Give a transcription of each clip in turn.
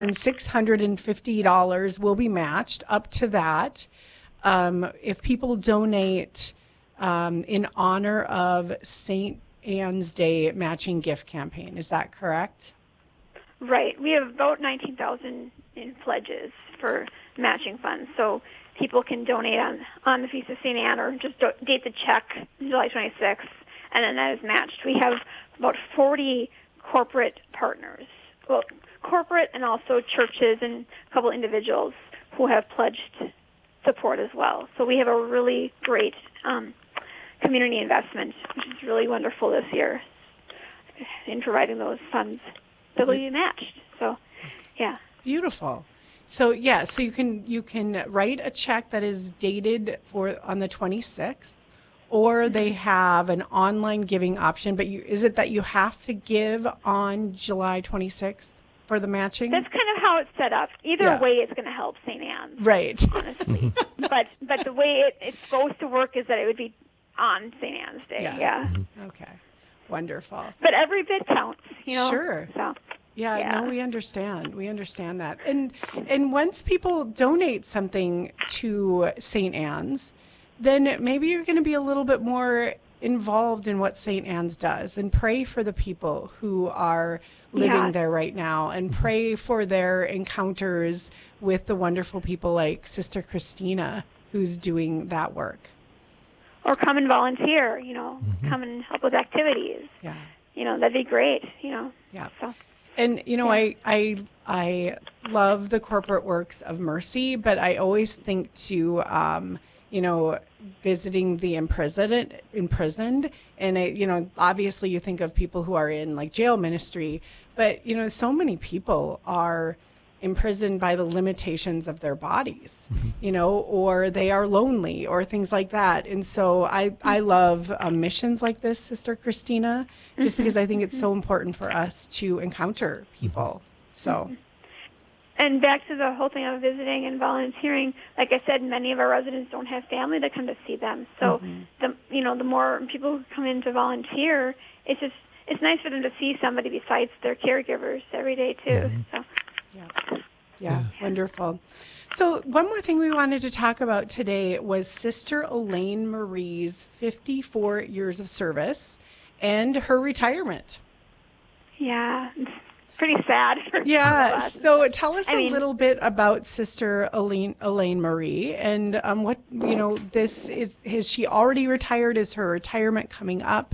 $650 will be matched up to that. If people donate in honor of St. Anne's Day matching gift campaign. Is that correct? Right. We have about 19,000 in pledges for matching funds. So people can donate on the Feast of St. Anne or just date the check July 26th, and then that is matched. We have about 40 corporate partners, well, corporate and also churches and a couple individuals who have pledged support as well. So we have a really great community investment, which is really wonderful this year in providing those funds that will be matched. So, yeah. Beautiful. So, yeah, so you can write a check that is dated on the 26th, or they have an online giving option. But is it that you have to give on July 26th for the matching? That's kind of how it's set up. Either way, it's going to help St. Anne's. Right. Honestly. but the way it's supposed to work is that it would be on St. Anne's Day. Yeah. Okay. Wonderful. But every bit counts, Sure. So, no, we understand. We understand that. And once people donate something to St. Anne's, then maybe you're going to be a little bit more involved in what St. Anne's does and pray for the people who are living there right now and pray for their encounters with the wonderful people like Sister Christina who's doing that work. Or come and volunteer, come and help with activities. Yeah. That'd be great, Yeah. So. And, I love the corporate works of Mercy, but I always think to, visiting the imprisoned. And, obviously you think of people who are in like jail ministry, but, so many people are imprisoned by the limitations of their bodies, or they are lonely or things like that. And so I love missions like this, Sister Christina, just because I think it's so important for us to encounter people. So. And back to the whole thing of visiting and volunteering, like I said, many of our residents don't have family that come to see them. So the more people who come in to volunteer, it's nice for them to see somebody besides their caregivers every day too. So. Yeah, wonderful. So one more thing we wanted to talk about today was Sister Elaine Marie's 54 years of service and her retirement. Yeah, it's pretty sad. So tell us a little bit about Sister Elaine Marie and what, this is. Has she already retired? Is her retirement coming up?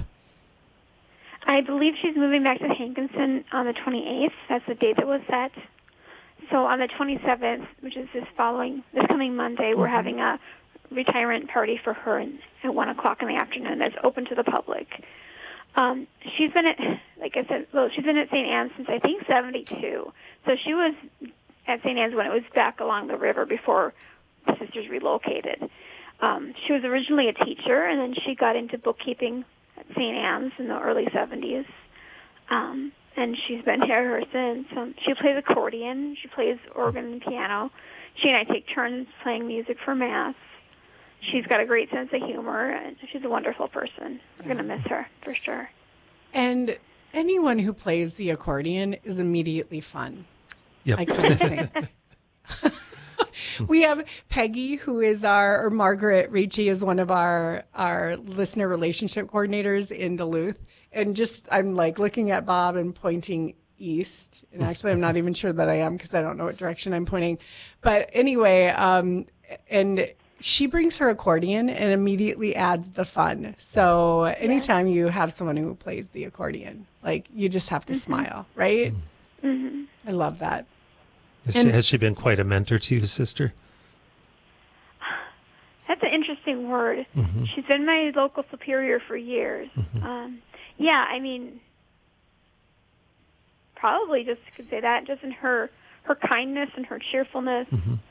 I believe she's moving back to Hankinson on the 28th. That's the date that was set. So on the 27th, which is this coming Monday, we're having a retirement party for her at 1 o'clock in the afternoon that's open to the public. She's been she's been at St. Anne's since I think 72. So she was at St. Anne's when it was back along the river before the sisters relocated. She was originally a teacher, and then she got into bookkeeping at St. Anne's in the early 70s. And she's been here since. She plays accordion. She plays organ and piano. She and I take turns playing music for Mass. She's got a great sense of humor, and she's a wonderful person. We're going to miss her, for sure. And anyone who plays the accordion is immediately fun. Yep. I can't think. We have Peggy, who is or Margaret Ricci is one of our listener relationship coordinators in Duluth. And I'm like looking at Bob and pointing east. And actually, I'm not even sure that I am because I don't know what direction I'm pointing. But anyway, and she brings her accordion and immediately adds the fun. So anytime you have someone who plays the accordion, like you just have to smile, right? Mm-hmm. I love that. Has she been quite a mentor to you, sister? That's an interesting word. Mm-hmm. She's been my local superior for years. Mm-hmm. Probably just could say that, just in her kindness and her cheerfulness,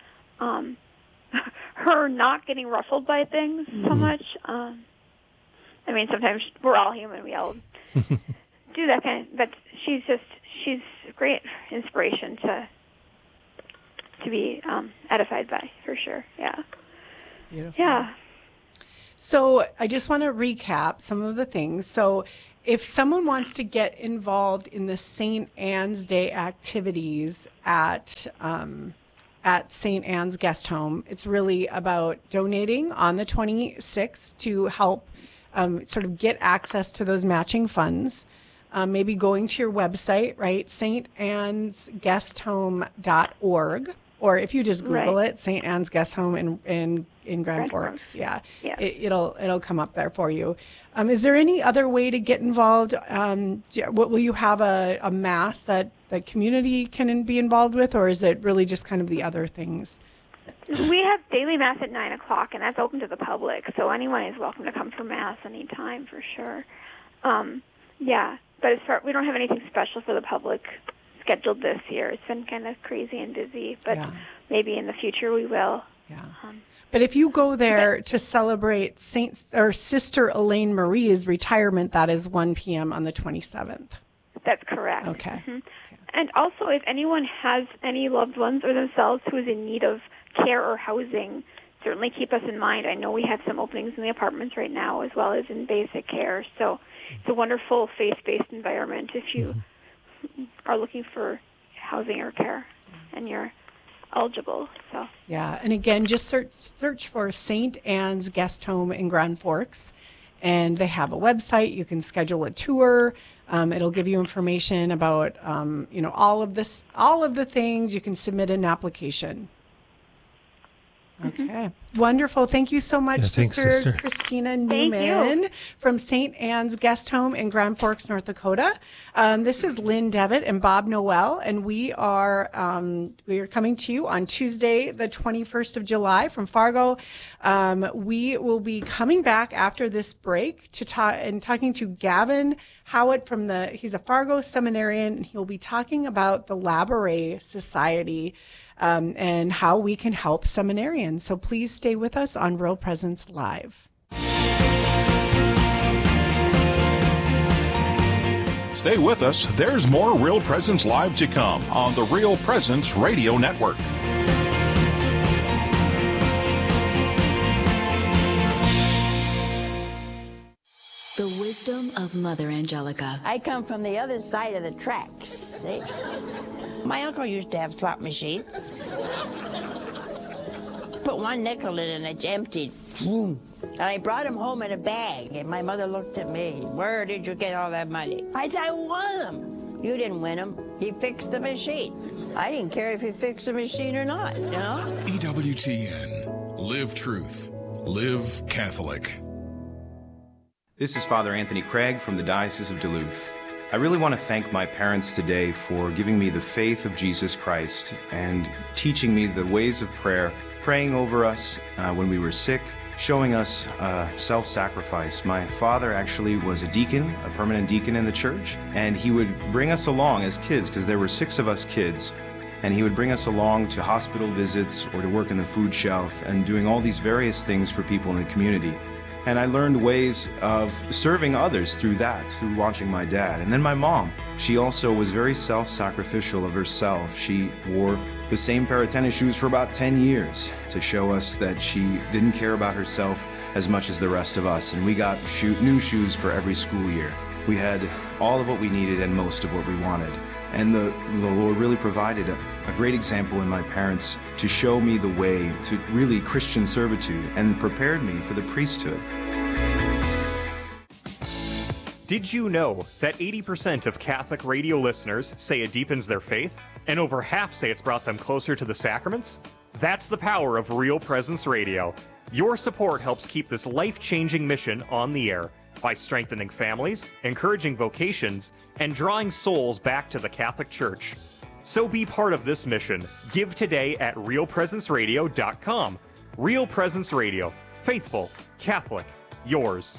her not getting ruffled by things so much. Sometimes we're all human, we all do that kind of, but she's a great inspiration to be edified by, for sure. Yeah. Beautiful. Yeah. So I just want to recap some of the things. So if someone wants to get involved in the St. Anne's Day activities at St. Anne's Guest Home, it's really about donating on the 26th to help sort of get access to those matching funds. Maybe going to your website, right, stansguesthome.org, or if you just Google it, St. Anne's Guest Home in Grand Forks. Yeah. It'll come up there for you. Is there any other way to get involved? Will you have a mass that the community can be involved with, or is it really just kind of the other things? We have daily mass at 9 o'clock, and that's open to the public, so anyone is welcome to come for mass anytime for sure. But we don't have anything special for the public scheduled this year. It's been kind of crazy and busy, but maybe in the future we will. Yeah. But if you go there to celebrate Sister Elaine Marie's retirement, that is 1 p.m. on the 27th. That's correct. Okay. Mm-hmm. And also, if anyone has any loved ones or themselves who is in need of care or housing, certainly keep us in mind. I know we have some openings in the apartments right now as well as in basic care. So it's a wonderful faith-based environment if you are looking for housing or care and you're eligible. So yeah, and again, just search for St. Anne's Guest Home in Grand Forks, and they have a website. You can schedule a tour. It'll give you information about all of the things. You can submit an application. Okay. Wonderful. Thank you so much, Sister Christina Newman from St. Anne's Guest Home in Grand Forks, North Dakota. This is Lynn Devitt and Bob Noel, and we are coming to you on Tuesday, the 21st of July from Fargo. We will be coming back after this break to talking to Gavin Howitt he's a Fargo seminarian, and he'll be talking about the Labouré Society and how we can help seminarians. So please stay with us on Real Presence Live. Stay with us. There's more Real Presence Live to come on the Real Presence Radio Network. The wisdom of Mother Angelica. I come from the other side of the tracks, see? My uncle used to have slot machines. Put one nickel in and it's emptied. And I brought him home in a bag, and my mother looked at me. Where did you get all that money? I said, I won them. You didn't win them. He fixed the machine. I didn't care if he fixed the machine or not, you know? EWTN. Live truth. Live Catholic. This is Father Anthony Craig from the Diocese of Duluth. I really want to thank my parents today for giving me the faith of Jesus Christ and teaching me the ways of prayer, praying over us when we were sick, showing us self-sacrifice. My father actually was a deacon, a permanent deacon in the church, and he would bring us along as kids, because there were 6 of us kids, and he would bring us along to hospital visits or to work in the food shelf and doing all these various things for people in the community. And I learned ways of serving others through watching my dad. And then my mom, she also was very self-sacrificial of herself. She wore the same pair of tennis shoes for about 10 years to show us that she didn't care about herself as much as the rest of us. And we got new shoes for every school year. We had all of what we needed and most of what we wanted. And the Lord really provided a great example in my parents to show me the way to really Christian servitude and prepared me for the priesthood. Did you know that 80% of Catholic radio listeners say it deepens their faith, and over half say it's brought them closer to the sacraments? That's the power of Real Presence Radio. Your support helps keep this life-changing mission on the air by strengthening families, encouraging vocations, and drawing souls back to the Catholic Church. So be part of this mission. Give today at realpresenceradio.com. Real Presence Radio. Faithful, Catholic, yours.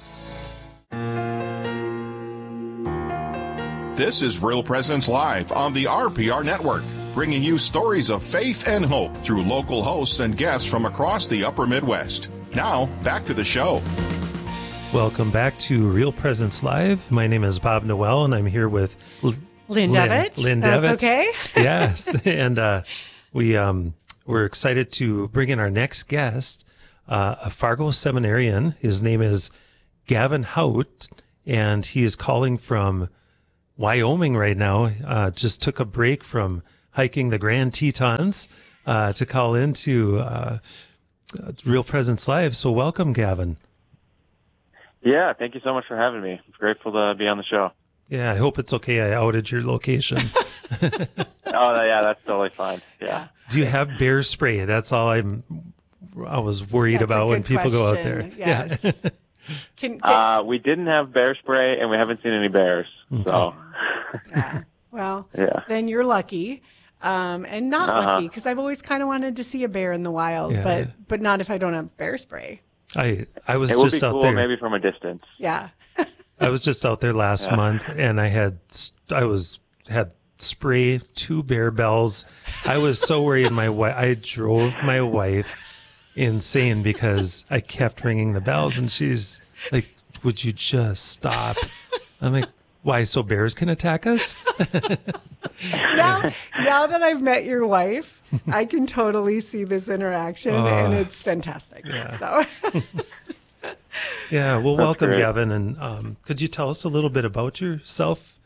This is Real Presence Live on the RPR Network, bringing you stories of faith and hope through local hosts and guests from across the upper Midwest. Now, back to the show. Welcome back to Real Presence Live. My name is Bob Noel, and I'm here with Lynn Devitt. Lynn Devitt. That's okay. Yes, and we're excited to bring in our next guest, a Fargo seminarian. His name is Gavin Howitt, and he is calling from Wyoming right now. Just took a break from hiking the Grand Tetons to call into Real Presence Live. So welcome, Gavin. Yeah, thank you so much for having me. I'm grateful to be on the show. Yeah, I hope it's okay I outed your location. Oh, yeah, that's totally fine. Yeah. Do you have bear spray? That's all I was worried about when people go out there. Yes. Yeah. We didn't have bear spray, and we haven't seen any bears. So. Yeah. Well, yeah. Then you're lucky. And not lucky, because I've always kind of wanted to see a bear in the wild, but not if I don't have bear spray. I was it would just be out cool, there. Maybe from a distance. Yeah. I was just out there last month, and I had spray 2 bear bells. I was so worried. I drove my wife insane because I kept ringing the bells, and she's like, "Would you just stop?" I'm like, "Why? So bears can attack us?" Now that I've met your wife, I can totally see this interaction, and it's fantastic. Yeah. So. Yeah. Well, That's welcome, great. Gavin. And could you tell us a little bit about yourself?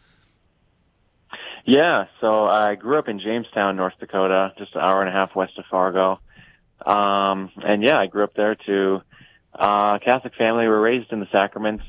Yeah, so I grew up in Jamestown, North Dakota, just an hour and a half west of Fargo. And yeah, I grew up there to a Catholic family. We were raised in the sacraments.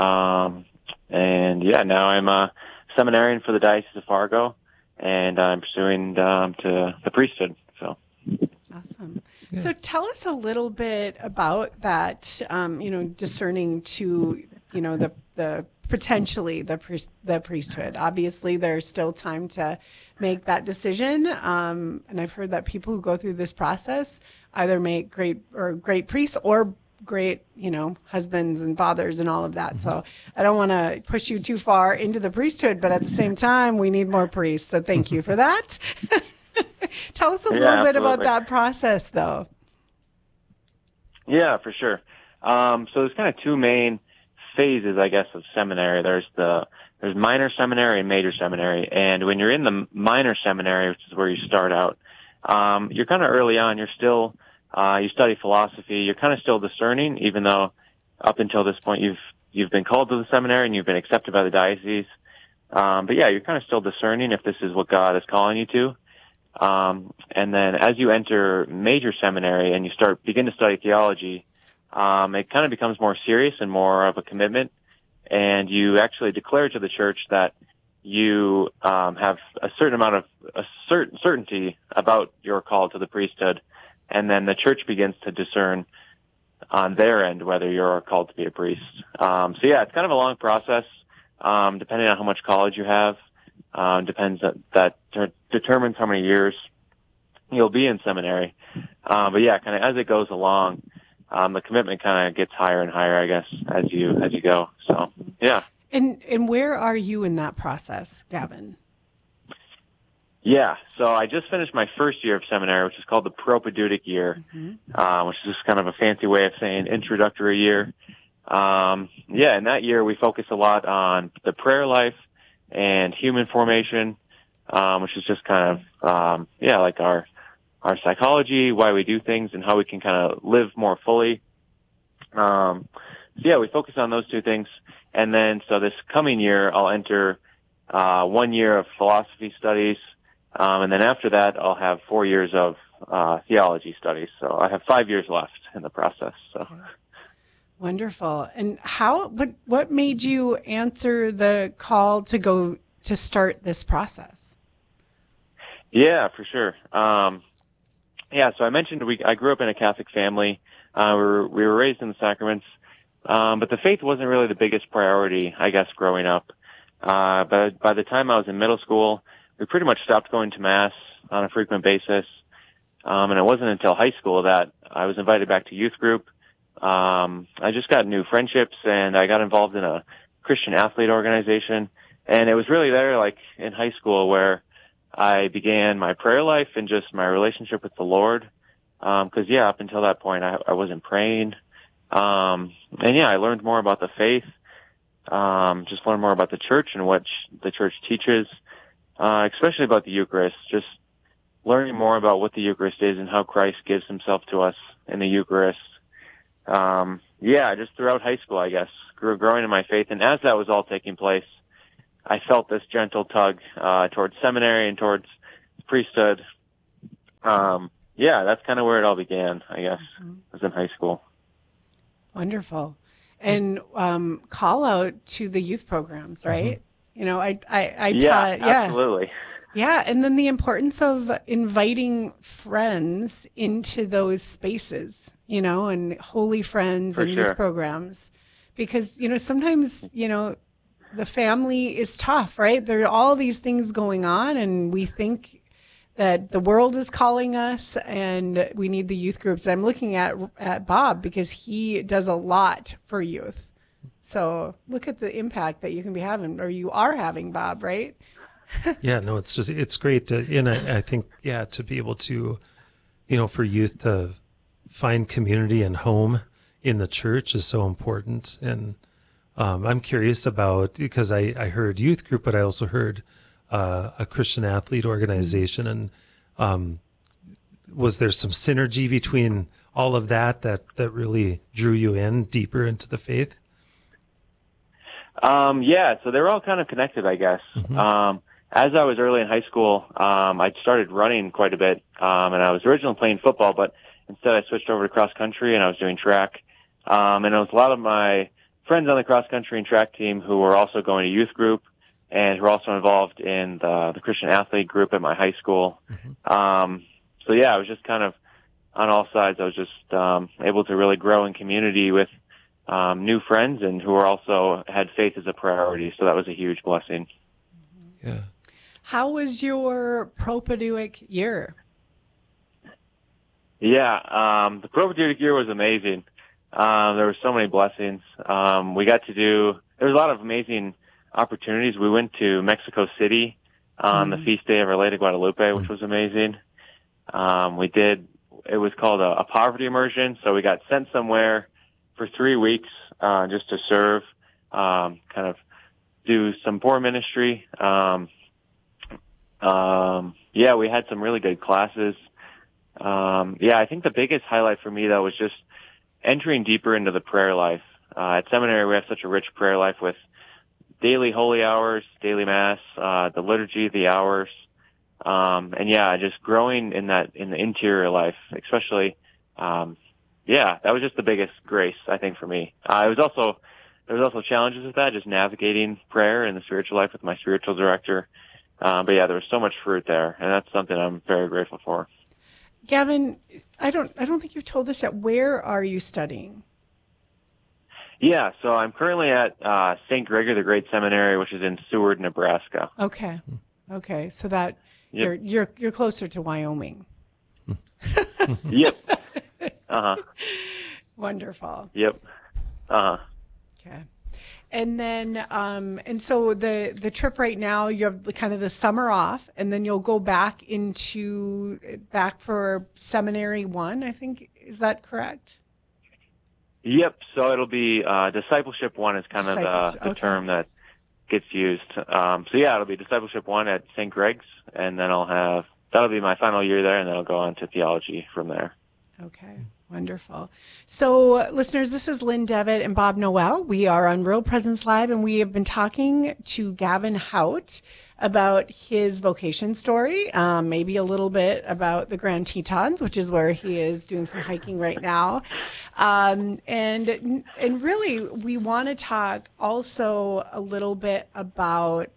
And yeah, now I'm a seminarian for the Diocese of Fargo, and I'm pursuing to the priesthood. So. Awesome. Yeah. So tell us a little bit about that, discerning to, the potentially the priesthood. Obviously, there's still time to make that decision. And I've heard that people who go through this process either make great priests or great, husbands and fathers and all of that. Mm-hmm. So I don't want to push you too far into the priesthood, but at the same time, we need more priests. So thank you for that. Tell us a little bit about that process, though. Yeah, for sure. So there's kind of 2 main phases, I guess, of seminary. There's minor seminary and major seminary. And when you're in the minor seminary, which is where you start out, you're kind of early on. You're still you study philosophy. You're kind of still discerning, even though up until this point you've been called to the seminary and you've been accepted by the diocese. But yeah, you're kind of still discerning if this is what God is calling you to. And then as you enter major seminary and you begin to study theology, it kind of becomes more serious and more of a commitment. And you actually declare to the church that you have a certain amount of certainty about your call to the priesthood. And then the church begins to discern on their end whether you're called to be a priest. So yeah, it's kind of a long process, depending on how much college you have. Depends that determines how many years you'll be in seminary. But yeah, kind of as it goes along, the commitment kind of gets higher and higher, I guess, as you go. So yeah. And where are you in that process, Gavin? Yeah, so I just finished my first year of seminary, which is called the propedeutic year, which is just kind of a fancy way of saying introductory year. Yeah, in that year we focus a lot on the prayer life and human formation, which is just kind of, like our psychology, why we do things, and how we can kind of live more fully. So yeah, we focus on those 2 things. And then, so this coming year, I'll enter 1 year of philosophy studies. And then after that, I'll have 4 years of theology studies. So I have 5 years left in the process. So. Wonderful. And what made you answer the call to start this process? Yeah, for sure. So I mentioned I grew up in a Catholic family. We were raised in the sacraments, but the faith wasn't really the biggest priority, I guess, growing up. But by the time I was in middle school, we pretty much stopped going to Mass on a frequent basis. And it wasn't until high school that I was invited back to youth group. I just got new friendships, and I got involved in a Christian athlete organization. And it was really there, like in high school, where I began my prayer life and just my relationship with the Lord. Cause up until that point, I wasn't praying. And I learned more about the faith, just learned more about the church and what the church teaches, especially about the Eucharist, just learning more about what the Eucharist is and how Christ gives himself to us in the Eucharist. yeah, just throughout high school, I guess, growing in my faith. And as that was all taking place, I felt this gentle tug towards seminary and towards priesthood. Yeah, that's kind of where it all began, I guess. I was in high school. Wonderful. And call out to the youth programs, right? You know, I taught, absolutely. Yeah, and then the importance of inviting friends into those spaces, you know, and holy friends and youth programs. Because, you know, sometimes, you know, the family is tough, right? There are all these things going on, and we think that the world is calling us and we need the youth groups. I'm looking at Bob because he does a lot for youth. So look at the impact that you can be having, or you are having, Bob, right? Yeah, no, it's great to, and I think, yeah, to be able to, you know, for youth to find community and home in the church is so important. And I'm curious about, because I heard youth group, but I also heard a Christian athlete organization. And was there some synergy between all of that really drew you in deeper into the faith? Yeah, so they were all kind of connected, I guess. As I was early in high school, I started running quite a bit, and I was originally playing football, but instead I switched over to cross country and I was doing track. And it was a lot of my friends on the cross country and track team who were also going to youth group and who were also involved in the Christian athlete group at my high school. So yeah, I was just kind of on all sides. I was just able to really grow in community with new friends and who were also had faith as a priority. So that was a huge blessing. Yeah. How was your propedeutic year? Yeah, the propedeutic year was amazing. There were so many blessings. We got to there was a lot of amazing opportunities. We went to Mexico City on the feast day of Our Lady of Guadalupe, which was amazing. It was called a poverty immersion. So we got sent somewhere for 3 weeks, just to serve, kind of do some poor ministry. Yeah, we had some really good classes. Yeah, I think the biggest highlight for me though was just entering deeper into the prayer life. At seminary, we have such a rich prayer life with daily holy hours, daily mass, the liturgy, the hours. And yeah, just growing in the interior life, especially, yeah, that was just the biggest grace, I think, for me. There was also challenges with that, just navigating prayer and the spiritual life with my spiritual director. But yeah, there was so much fruit there, and that's something I'm very grateful for. Gavin, I don't think you've told us yet. Where are you studying? Yeah, so I'm currently at St. Gregory the Great Seminary, which is in Seward, Nebraska. Okay, so that you're closer to Wyoming. Yep. Wonderful. Yep. Okay. And then, and so the trip right now, you have kind of the summer off, and then you'll go back for Seminary 1, I think. Is that correct? Yep. So it'll be Discipleship 1 is kind of the term that gets used. So yeah, it'll be Discipleship 1 at St. Greg's, and then that'll be my final year there, and then I'll go on to theology from there. Okay. Wonderful. So, listeners, this is Lynn Devitt and Bob Noel. We are on Real Presence Live, and we have been talking to Gavin Hout about his vocation story, maybe a little bit about the Grand Tetons, which is where he is doing some hiking right now. And really, we want to talk also a little bit about,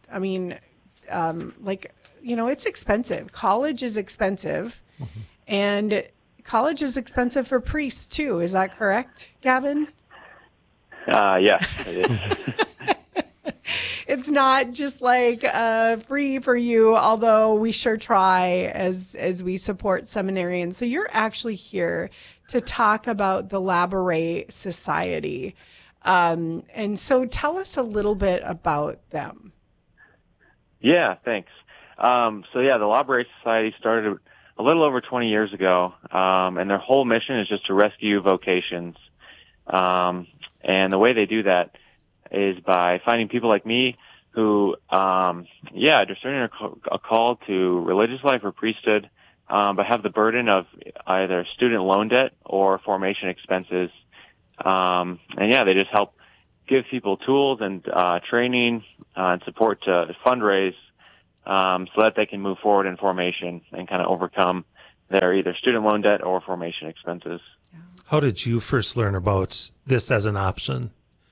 it's expensive. College is expensive. And college is expensive for priests too. Is that correct, Gavin? Yeah, it is. It's not just like free for you, although we sure try as we support seminarians. So you're actually here to talk about the Labouré Society. And so tell us a little bit about them. Yeah, thanks. The Labouré Society started a little over 20 years ago, and their whole mission is just to rescue vocations. And the way they do that is by finding people like me who, discerning a call to religious life or priesthood, but have the burden of either student loan debt or formation expenses. And yeah, they just help give people tools and training and support to fundraise so that they can move forward in formation and kind of overcome their either student loan debt or formation expenses. How did you first learn about this as an option?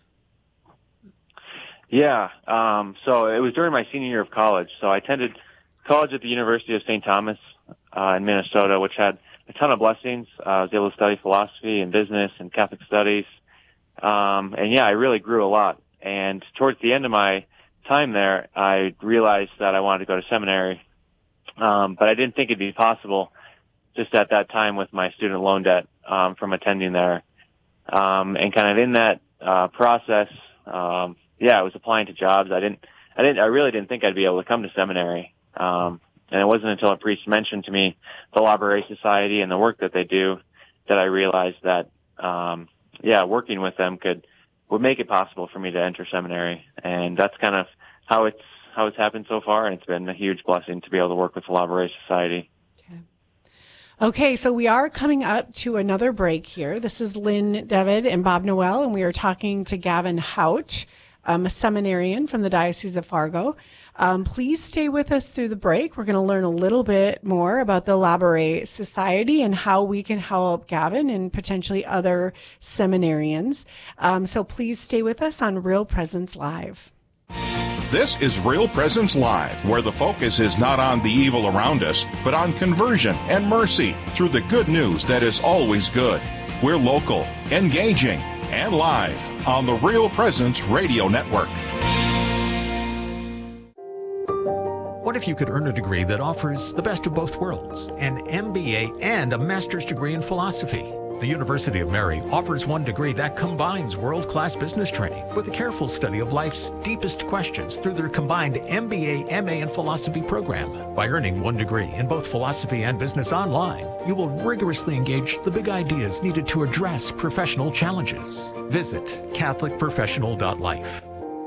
Yeah, so it was during my senior year of college. So I attended college at the University of St. Thomas in Minnesota, which had a ton of blessings. I was able to study philosophy and business and Catholic studies. And yeah, I really grew a lot. And towards the end of my time there, I realized that I wanted to go to seminary. But I didn't think it'd be possible just at that time with my student loan debt, from attending there. And kind of in that, process, I was applying to jobs. I really didn't think I'd be able to come to seminary. And it wasn't until a priest mentioned to me the Labouré Society and the work that they do that I realized that, working with them would make it possible for me to enter seminary. And that's kind of how it's happened so far. And it's been a huge blessing to be able to work with the Labouré Society. Okay, so we are coming up to another break here. This is Lynn David and Bob Noel, and we are talking to Gavin Haut, a seminarian from the Diocese of Fargo. Please stay with us through the break. We're going to learn a little bit more about the Labouré Society and how we can help Gavin and potentially other seminarians. So please stay with us on Real Presence Live. This is Real Presence Live, where the focus is not on the evil around us, but on conversion and mercy through the good news that is always good. We're local, engaging, and live on the Real Presence Radio Network. What if you could earn a degree that offers the best of both worlds, an MBA and a master's degree in philosophy? The University of Mary offers one degree that combines world-class business training with the careful study of life's deepest questions through their combined MBA, MA, and philosophy program. By earning one degree in both philosophy and business online, you will rigorously engage the big ideas needed to address professional challenges. Visit CatholicProfessional.life.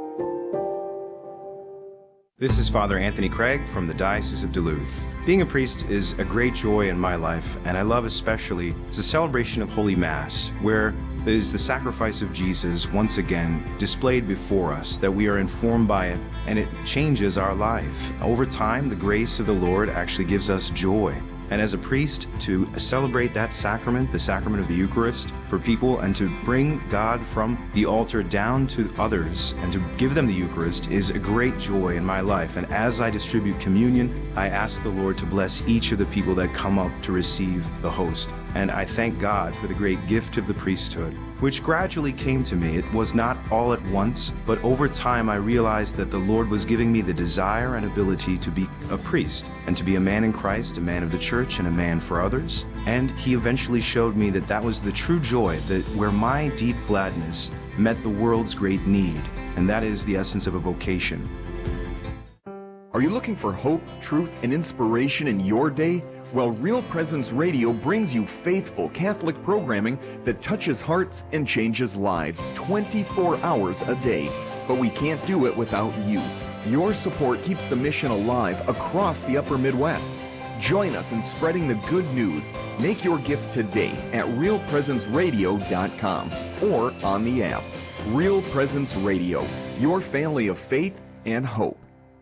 This is Father Anthony Craig from the Diocese of Duluth. Being a priest is a great joy in my life, and I love especially the celebration of Holy Mass, where there is the sacrifice of Jesus once again displayed before us, that we are informed by it, and it changes our life. Over time, the grace of the Lord actually gives us joy. And as a priest, to celebrate that sacrament, the sacrament of the Eucharist, for people, and to bring God from the altar down to others and to give them the Eucharist is a great joy in my life. And as I distribute communion, I ask the Lord to bless each of the people that come up to receive the host. And I thank God for the great gift of the priesthood, which gradually came to me. It was not all at once, but over time I realized that the Lord was giving me the desire and ability to be a priest and to be a man in Christ, a man of the church, and a man for others. And He eventually showed me that that was the true joy, that where my deep gladness met the world's great need, and that is the essence of a vocation. Are you looking for hope, truth, and inspiration in your day? Well, Real Presence Radio brings you faithful Catholic programming that touches hearts and changes lives 24 hours a day. But we can't do it without you. Your support keeps the mission alive across the Upper Midwest. Join us in spreading the good news. Make your gift today at realpresenceradio.com or on the app. Real Presence Radio, your family of faith and hope.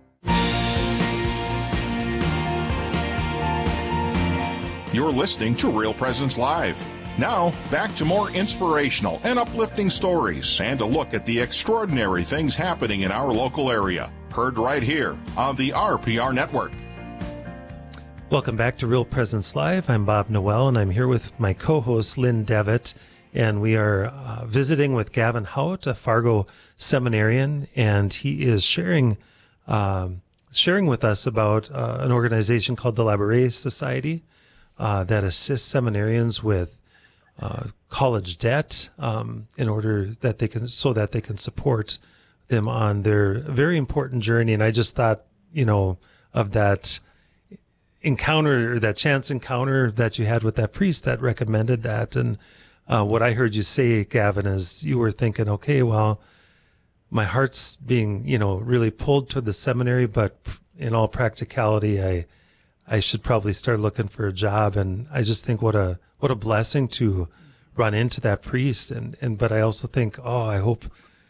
You're listening to Real Presence Live. Now, back to more inspirational and uplifting stories and a look at the extraordinary things happening in our local area. Heard right here on the RPR Network. Welcome back to Real Presence Live. I'm Bob Noel, and I'm here with my co-host, Lynn Devitt, and we are visiting with Gavin Haut, a Fargo seminarian, and he is sharing with us about an organization called the Labouré Society, that assists seminarians with college debt in order that they can support them on their very important journey. And I just thought, of that encounter, that chance encounter that you had with that priest that recommended that. And what I heard you say, Gavin, is you were thinking, okay, well, my heart's being, really pulled to the seminary, but in all practicality, I should probably start looking for a job. And I just think what a blessing to run into that priest. But I also think, I hope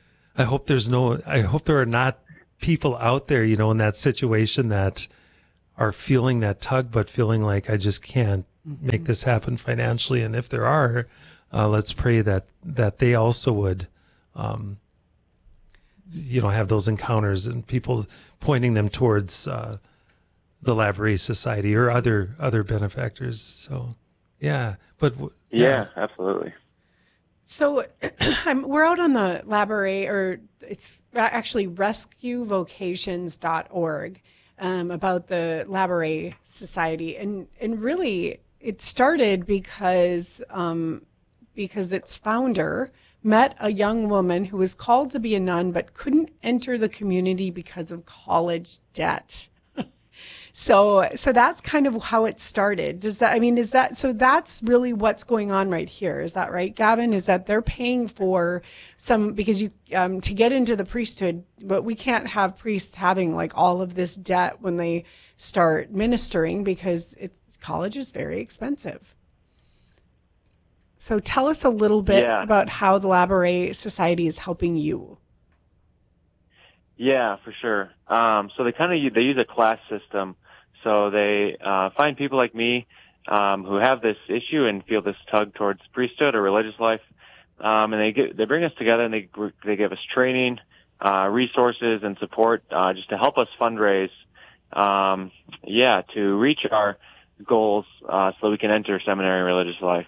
there are not people out there, in that situation that are feeling that tug, but feeling like I just can't make this happen financially. And if there are, let's pray that they also would, have those encounters and people pointing them towards the Labouré Society or other benefactors. So, yeah, but yeah, absolutely. So we're out on the Labouré, or it's actually rescuevocations.org, about the Labouré Society, and really it started because its founder met a young woman who was called to be a nun but couldn't enter the community because of college debt. So that's kind of how it started. So that's really what's going on right here. Is that right, Gavin? Is that they're paying for some, because you, to get into the priesthood, but we can't have priests having like all of this debt when they start ministering, because college is very expensive. So tell us a little bit about how the Labouré Society is helping you. Yeah, for sure. So they use a class system. So they find people like me who have this issue and feel this tug towards priesthood or religious life, and they bring us together and they give us training, resources, and support just to help us fundraise, to reach our goals so we can enter seminary and religious life.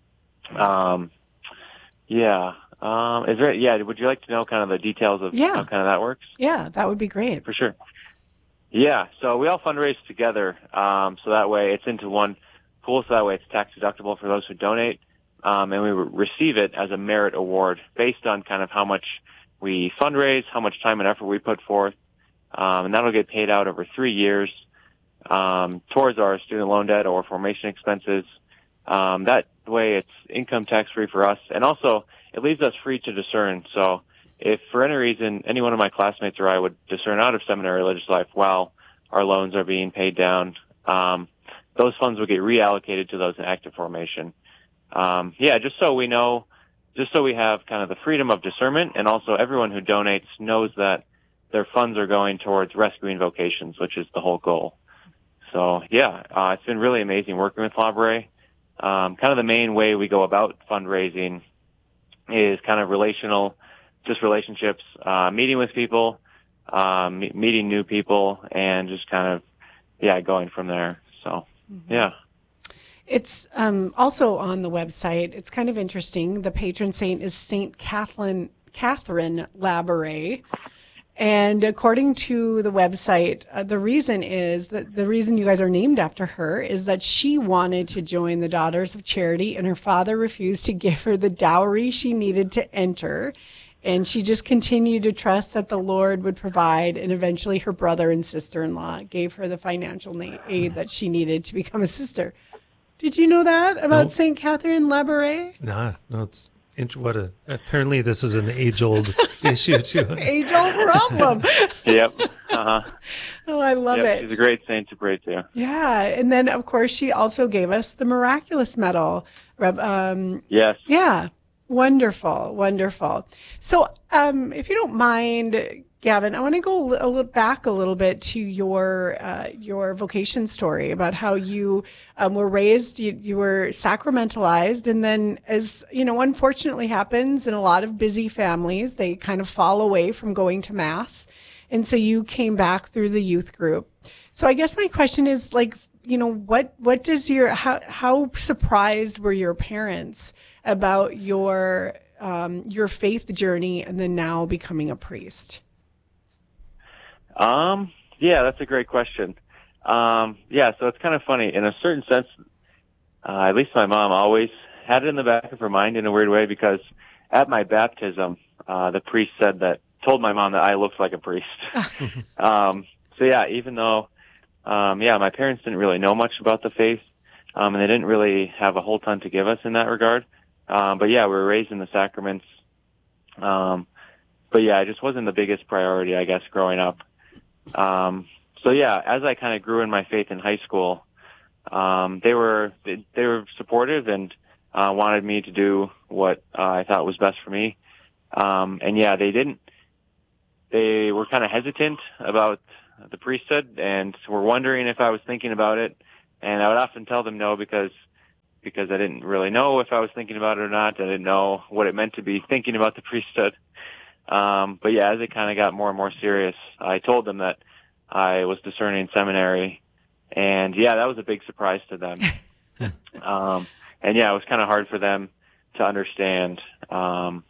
Would you like to know kind of the details of how kind of that works? Yeah, that would be great. For sure. Yeah, so we all fundraise together, so that way it's into one pool, so that way it's tax deductible for those who donate, and we receive it as a merit award based on kind of how much we fundraise, how much time and effort we put forth, and that'll get paid out over 3 years towards our student loan debt or formation expenses. That way it's income tax free for us, and also it leaves us free to discern. So if for any reason any one of my classmates or I would discern out of seminary religious life while our loans are being paid down, those funds will get reallocated to those in active formation. Just so we have kind of the freedom of discernment, and also everyone who donates knows that their funds are going towards rescuing vocations, which is the whole goal. So it's been really amazing working with Labouré. Kind of the main way we go about fundraising is kind of relationships, meeting with people, meeting new people, and just kind of, going from there. So, It's also on the website. It's kind of interesting. The patron saint is Saint Catherine Labouré. And according to the website, the reason you guys are named after her is that she wanted to join the Daughters of Charity, and her father refused to give her the dowry she needed to enter. And she just continued to trust that the Lord would provide, and eventually her brother and sister-in-law gave her the financial aid that she needed to become a sister. Did you know that about St. Catherine Labouré? No, it's apparently this is an age-old issue too. Age-old problem. Yep. Uh-huh. Oh, I love it. She's a great saint to pray to. Yeah, and then of course she also gave us the Miraculous Medal. Yes. Yeah. Wonderful. So, if you don't mind, Gavin, I want to go back a little bit to your vocation story about how you were raised, you were sacramentalized, and then, as you know, unfortunately happens in a lot of busy families, they kind of fall away from going to Mass, and so you came back through the youth group. So I guess my question is, like, you know, what does how surprised were your parents about your faith journey and then now becoming a priest? That's a great question. So it's kind of funny. In a certain sense, at least my mom always had it in the back of her mind in a weird way, because at my baptism, the priest told my mom that I looked like a priest. Even though, my parents didn't really know much about the faith, and they didn't really have a whole ton to give us in that regard. We were raised in the sacraments. It just wasn't the biggest priority, I guess, growing up. As I kind of grew in my faith in high school, they were supportive, and wanted me to do what I thought was best for me. And yeah, they were kind of hesitant about the priesthood and were wondering if I was thinking about it. And I would often tell them no because I didn't really know if I was thinking about it or not. I didn't know what it meant to be thinking about the priesthood. But yeah, as it kind of got more and more serious, I told them that I was discerning seminary. And yeah, that was a big surprise to them. And yeah, it was kind of hard for them to understand. But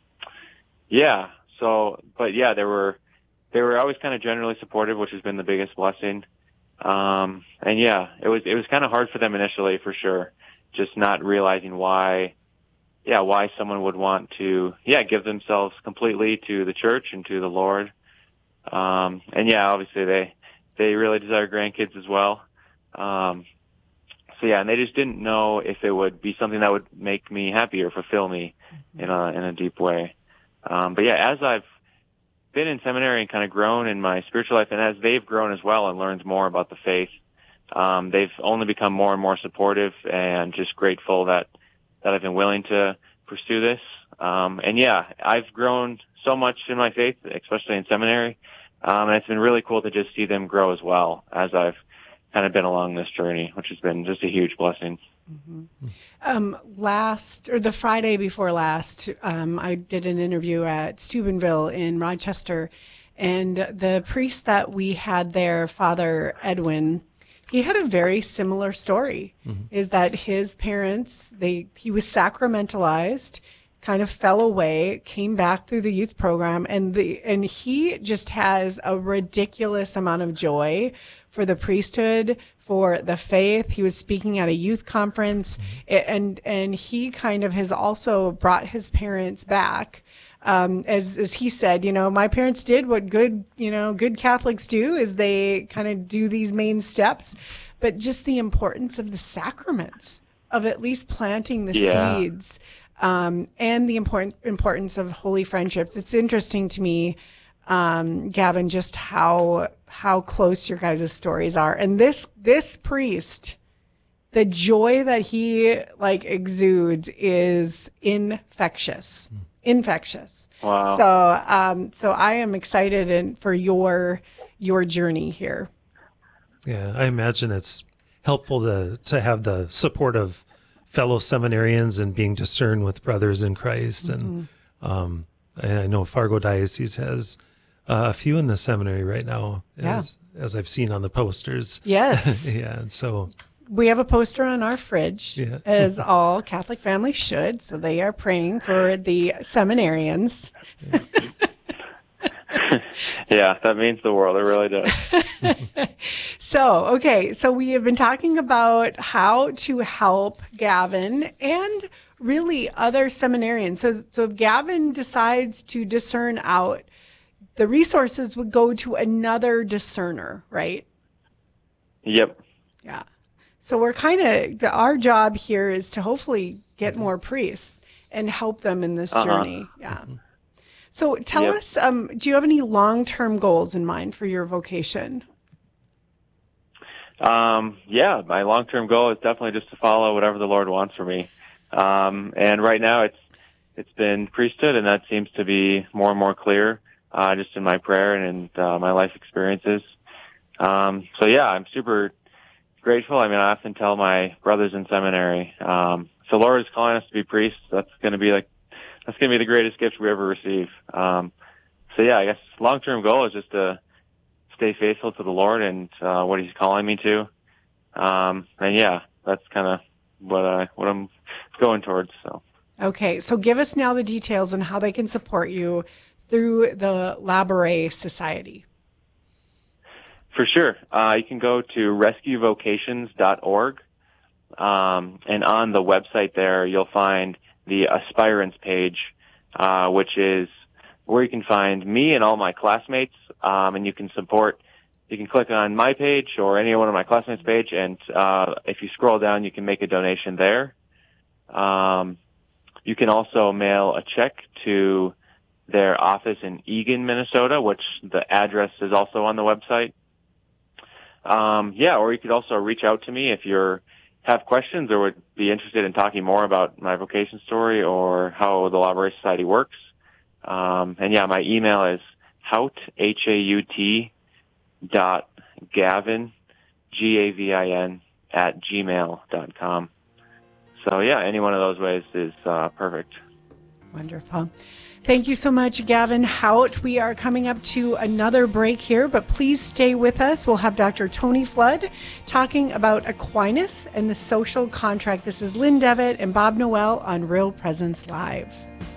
yeah, they were always kind of generally supportive, which has been the biggest blessing. And yeah, it was kind of hard for them initially, for sure, just not realizing why someone would want to, give themselves completely to the church and to the Lord. And yeah, obviously they really desire grandkids as well. So yeah, and they just didn't know if it would be something that would make me happy or fulfill me in a deep way. But yeah, as I've been in seminary and kind of grown in my spiritual life, and as they've grown as well and learned more about the faith, they've only become more and more supportive and just grateful that I've been willing to pursue this. And yeah, I've grown so much in my faith, especially in seminary. And it's been really cool to just see them grow as well as I've kind of been along this journey, which has been just a huge blessing. The Friday before last, I did an interview at Steubenville in Rochester, and the priest that we had there, Father Edwin, he had a very similar story, is that his parents, he was sacramentalized, kind of fell away, came back through the youth program, and he just has a ridiculous amount of joy for the priesthood, for the faith. He was speaking at a youth conference, and he kind of has also brought his parents back. As he said, my parents did what good Catholics do, is they kind of do these main steps, but just the importance of the sacraments, of at least planting the seeds, and the importance of holy friendships. It's interesting to me, Gavin, just how close your guys' stories are. And this priest, the joy that he exudes is infectious. Wow. So I am excited for your journey here. Yeah, I imagine it's helpful to have the support of fellow seminarians and being discerned with brothers in Christ. And I know Fargo Diocese has a few in the seminary right now, as I've seen on the posters. Yes. Yeah, so we have a poster on our fridge, as all Catholic families should. So they are praying for the seminarians. Yeah, that means the world. It really does. So we have been talking about how to help Gavin and really other seminarians. So if Gavin decides to discern out, the resources would go to another discerner, right? Yep. Yeah. So we're our job here is to hopefully get more priests and help them in this journey. Yeah. So tell us, do you have any long-term goals in mind for your vocation? Yeah, my long-term goal is definitely just to follow whatever the Lord wants for me. And right now it's been priesthood, and that seems to be more and more clear, just in my prayer and in my life experiences. So yeah, I'm super grateful. I mean, I often tell my brothers in seminary, if the Lord is calling us to be priests, that's going to be the greatest gift we ever receive. So yeah, I guess long-term goal is just to stay faithful to the Lord and what He's calling me to. And yeah, that's kind of what I'm going towards. So. Okay, so give us now the details on how they can support you through the Labouré Society. For sure. You can go to rescuevocations.org, and on the website there, you'll find the aspirants page, which is where you can find me and all my classmates, and you can click on my page or any one of my classmates' page, and if you scroll down, you can make a donation there. You can also mail a check to their office in Eagan, Minnesota, which the address is also on the website. Or you could also reach out to me if you're have questions or would be interested in talking more about my vocation story or how the Law Library Society works. And yeah, my email is Haut, H-A-U-T, .Gavin, G-A-V-I-N, @gmail.com. So yeah, any one of those ways is perfect. Wonderful. Thank you so much, Gavin Haut. We are coming up to another break here, but please stay with us. We'll have Dr. Tony Flood talking about Aquinas and the social contract. This is Lynn Devitt and Bob Noel on Real Presence Live.